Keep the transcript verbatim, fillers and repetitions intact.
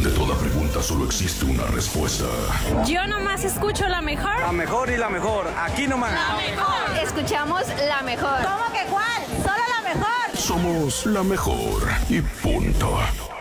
Ante toda pregunta solo existe una respuesta. Yo nomás escucho la mejor. La mejor y la mejor, aquí nomás. La mejor. Escuchamos la mejor. ¿Cómo que cuál? Solo la mejor. Somos la mejor y punto.